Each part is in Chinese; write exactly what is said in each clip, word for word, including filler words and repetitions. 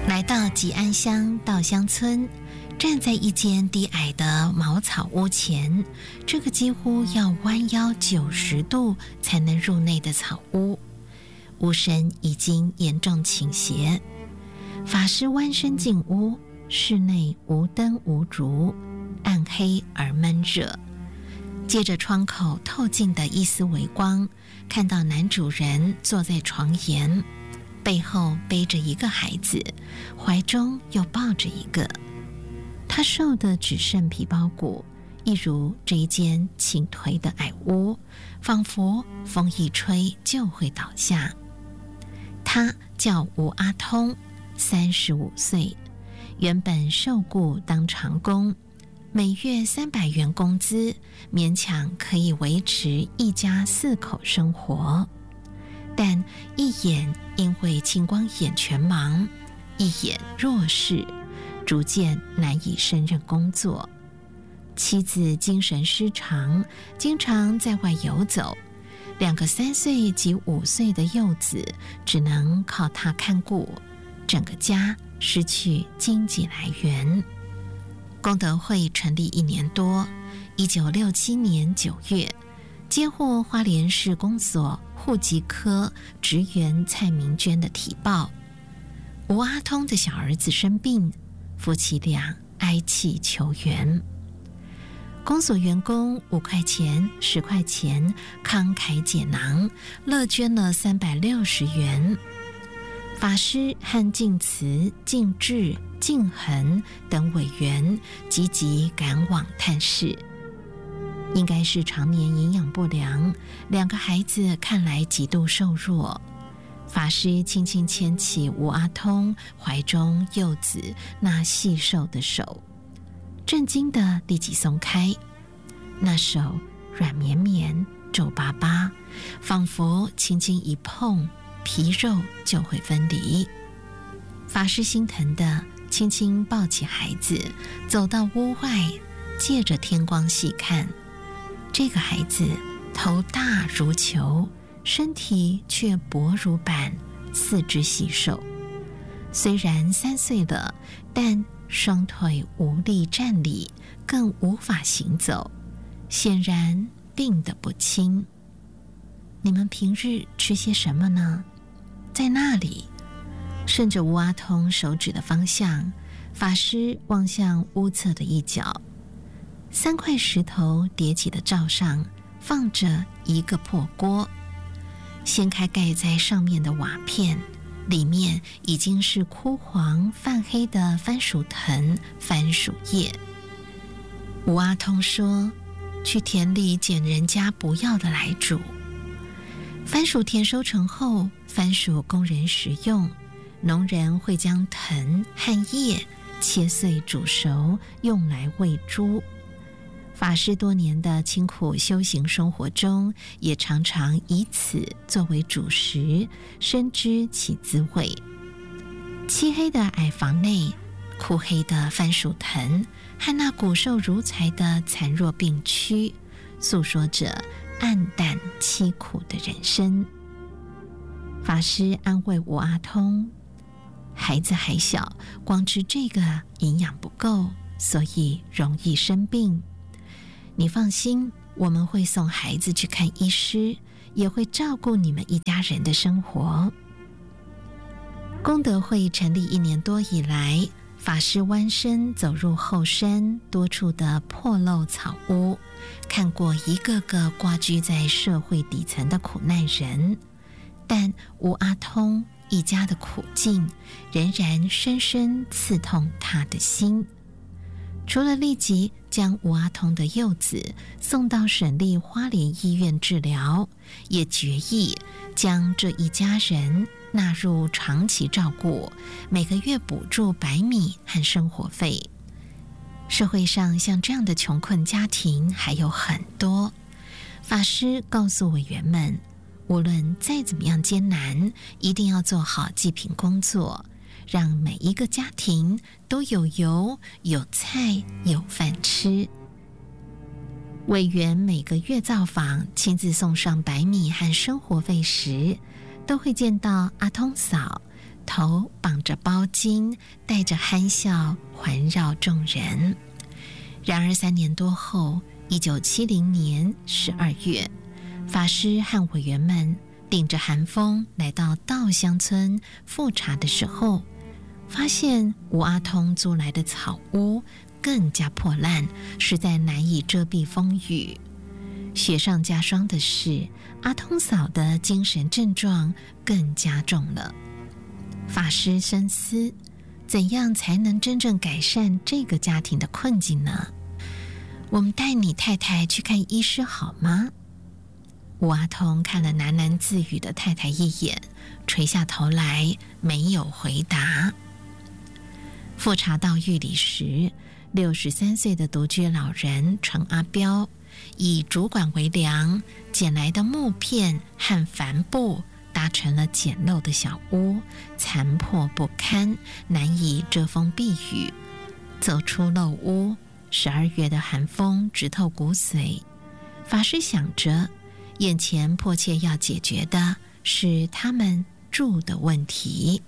来到吉安乡稻香村，站在一间低矮的茅草屋前，这个几乎要弯腰九十度才能入内的草屋，屋身已经严重倾斜。法师弯身进屋，室内无灯无烛，暗黑而闷热。借着窗口透进的一丝微光，看到男主人坐在床沿，背后背着一个孩子，怀中又抱着一个。他瘦的只剩皮包骨，一如这一间倾颓的矮屋，仿佛风一吹就会倒下。他叫吴阿通，三十五岁，原本受雇当长工，每月三百元工资，勉强可以维持一家四口生活。但一眼因为青光眼全盲，一眼弱视，逐渐难以胜任工作。妻子精神失常，经常在外游走，两个三岁及五岁的幼子只能靠他看顾，整个家失去经济来源。功德会成立一年多，一九六七年九月，接获花莲市公所户籍科职员蔡明娟的提报，吴阿通的小儿子生病，夫妻俩哀泣求援。公所员工五块钱、十块钱慷慨解囊，乐捐了三百六十元。法师和净慈、净智、净恒等委员积极赶往探视。应该是常年营养不良，两个孩子看来极度瘦弱。法师轻轻牵起吴阿通怀中幼子那细瘦的手，震惊的立即松开，那手软绵绵、皱巴巴，仿佛轻轻一碰，皮肉就会分离。法师心疼的轻轻抱起孩子，走到屋外，借着天光细看。这个孩子头大如球，身体却薄如板，四肢细瘦。虽然三岁了，但双腿无力站立，更无法行走，显然病得不轻。你们平日吃些什么呢？在那里，顺着吴阿通手指的方向，法师望向屋侧的一角，三块石头叠起的灶上放着一个破锅，掀开盖在上面的瓦片，里面已经是枯黄泛黑的番薯藤、番薯叶。吴阿通说，去田里捡人家不要的来煮。番薯田收成后，番薯供人食用，农人会将藤和叶切碎煮熟，用来喂猪。法师多年的清苦修行生活中，也常常以此作为主食，深知其滋味。漆黑的矮房内，枯黑的番薯藤和那骨瘦如柴的残弱病躯，诉说着暗淡凄苦的人生。法师安慰吴阿通，孩子还小，光吃这个营养不够，所以容易生病。你放心，我们会送孩子去看医师，也会照顾你们一家人的生活。功德会成立一年多以来，法师弯身走入后山多处的破漏草屋，看过一个个挂居在社会底层的苦难人，但吴阿通一家的苦境仍然深深刺痛他的心。除了立即将吴阿通的幼子送到省立花莲医院治疗，也决意将这一家人纳入长期照顾，每个月补助白米和生活费。社会上像这样的穷困家庭还有很多。法师告诉委员们，无论再怎么样艰难，一定要做好济贫工作，让每一个家庭都有油、有菜、有饭吃。委员每个月造访，亲自送上白米和生活费时，都会见到阿通嫂，头头绑着包巾，带着憨笑环绕众人。然而三年多后，一九七零年十二月，法师和委员们顶着寒风来到稻香村复查的时候，发现吴阿通租来的草屋更加破烂，实在难以遮蔽风雨。雪上加霜的是，阿通嫂的精神症状更加重了。法师深思，怎样才能真正改善这个家庭的困境呢？我们带你太太去看医师好吗？吴阿通看了喃喃自语的太太一眼，垂下头来，没有回答。复查到狱里时，六十三岁的独居老人程阿彪以主管为梁，捡来的木片和帆布搭成了简陋的小屋，残破不堪，难以遮风避雨。走出陋屋，十二月的寒风直透骨髓。法师想着，眼前迫切要解决的是他们住的问题。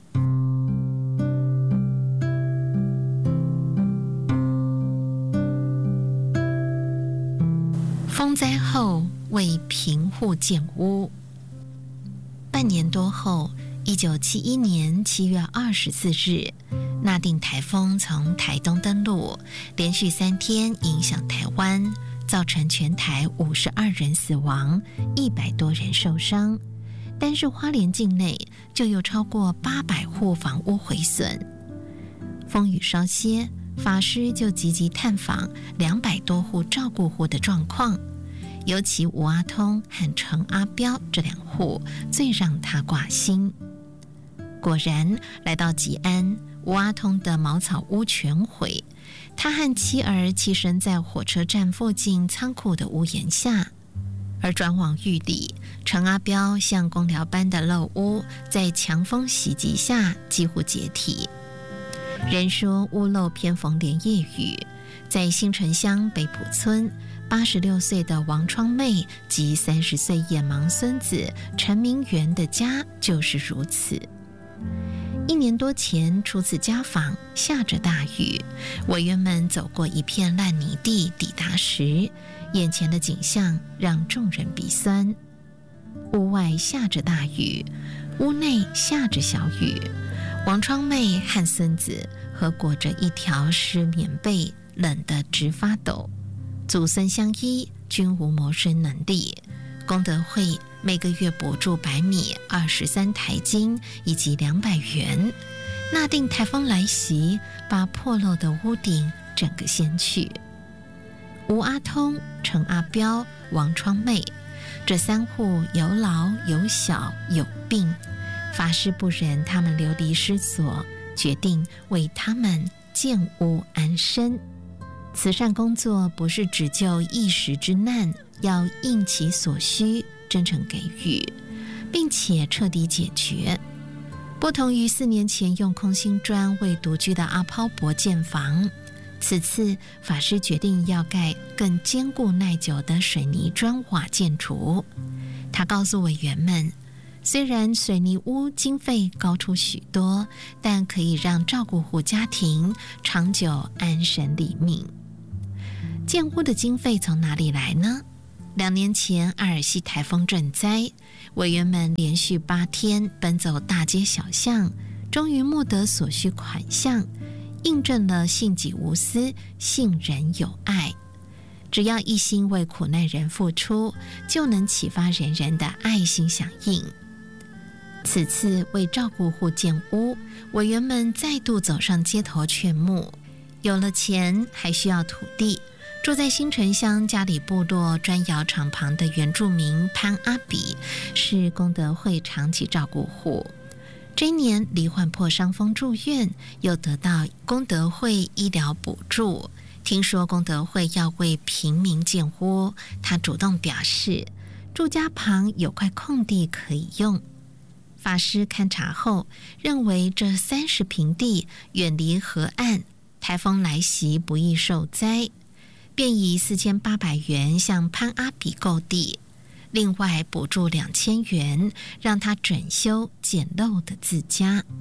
风灾后为贫户建屋。半年多后，一九七一年七月二十四日，纳定台风从台东登陆，连续三天影响台湾，造成全台五十二人死亡，一百多人受伤。但是花莲境内就有超过八百户房屋毁损。风雨稍歇，法师就积极探访两百多户照顾户的状况。尤其吴阿通和程阿彪这两户最让他挂心。果然，来到吉安，吴阿通的茅草屋全毁，他和妻儿栖身在火车站附近仓库的屋檐下。而转往狱里，程阿彪像公寮般的陋屋，在强风袭击下几乎解体。人说屋漏偏逢连夜雨，在新城乡北埔村，八十六岁的王窗妹及三十岁眼盲孙子陈明元的家就是如此。一年多前初次家访，下着大雨，委员们走过一片烂泥地，抵达时，眼前的景象让众人鼻酸。屋外下着大雨，屋内下着小雨，王窗妹和孙子合裹着一条湿棉被，冷得直发抖。祖孙相依，均无谋生能力。功德会每个月补助白米二十三台斤以及两百元。纳定台风来袭，把破漏的屋顶整个掀去。吴阿通、程阿彪、王窗妹这三户有老有小有病，法师不忍他们流离失所，决定为他们建屋安身。慈善工作不是只救一时之难，要应其所需，真诚给予，并且彻底解决。不同于四年前用空心砖为独居的阿抛伯建房，此次法师决定要盖更坚固耐久的水泥砖瓦建筑。他告诉委员们，虽然水泥屋经费高出许多，但可以让照顾户家庭长久安身立命。建屋的经费从哪里来呢？两年前阿尔西台风震灾，委员们连续八天奔走大街小巷，终于募得所需款项，印证了信己无私，信人有爱。只要一心为苦难人付出，就能启发人人的爱心响应。此次为照顾户建屋，委员们再度走上街头劝募，有了钱还需要土地。住在新城乡嘉里部落砖窑厂旁的原住民潘阿比是功德会长期照顾户，这一年罹患破伤风住院，又得到功德会医疗补助。听说功德会要为平民建屋，他主动表示住家旁有块空地可以用。法师勘察后认为这三十平地远离河岸，台风来袭不易受灾，便以四千八百元向潘阿比购地，另外补助两千元，让他整修简陋的自家。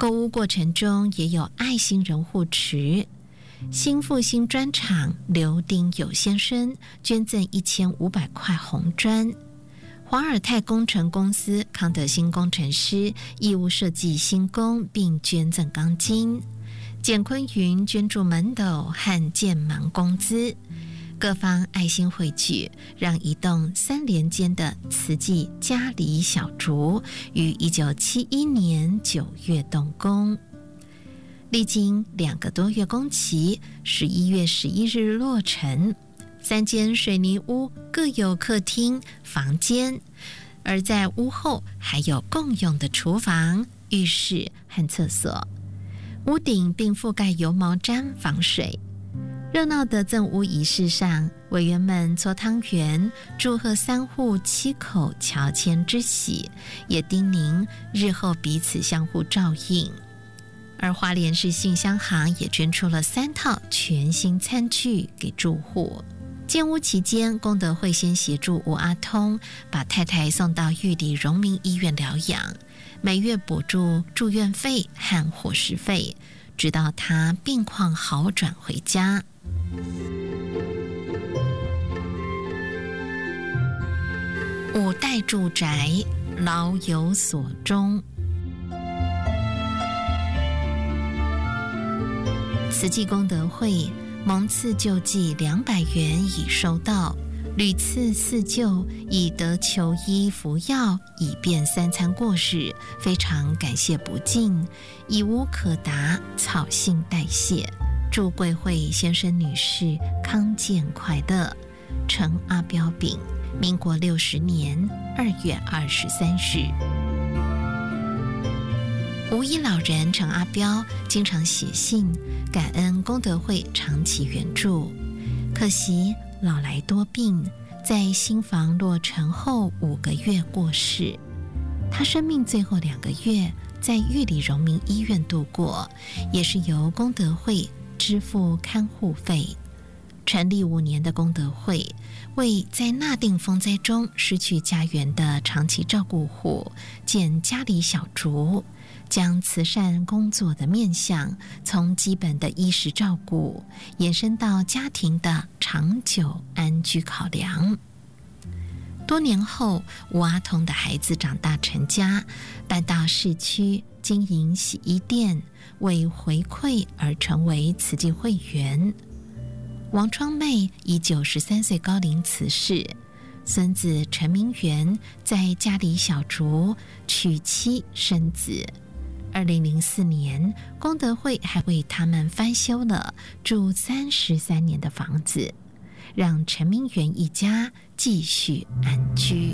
购物过程中也有爱心人护持。新复兴砖厂刘丁友先生捐赠一千五百块红砖，华尔泰工程公司康德新工程师义务设计新工并捐赠钢筋，简坤云捐助门斗和建盲工资，各方爱心汇聚，让一栋三连间的慈济嘉里小竹于一九七一年九月动工。历经两个多月工期，十一月十一日落成。三间水泥屋各有客厅、房间，而在屋后还有共用的厨房、浴室和厕所。屋顶并覆盖油毛毡防水。热闹的赠屋仪式上，委员们搓汤圆，祝贺三户七口乔迁之喜，也叮咛日后彼此相互照应。而花莲市信箱行也捐出了三套全新餐具给住户。建屋期间，功德会先协助吴阿通把太太送到玉里荣民医院疗养，每月补助住院费和伙食费，直到他病况好转回家。五代住宅老有所终。慈济功德会蒙赐救济两百元已收到，屡次赐救以得求医服药，以便三餐过日，非常感谢不尽，已无可答，草信代谢。祝贵会先生女士康健快乐。陈阿标丙，民国六十年二月二十三日。无医老人陈阿标经常写信感恩功德会长期援助，可惜老来多病，在新房落成后五个月过世。他生命最后两个月在玉里荣民医院度过，也是由功德会支付看护费。成立五年的功德会，为在纳定风灾中失去家园的长期照顾户建嘉里小竹，将慈善工作的面向从基本的衣食照顾延伸到家庭的长久安居考量。多年后，吴阿通的孩子长大成家，搬到市区经营洗衣店，为回馈而成为慈济会员。王窗妹以九十三岁高龄辞世，孙子陈明元在家里小竹娶妻生子。二零零四年，功德会还为他们翻修了住三十三年的房子，让陈明元一家继续安居。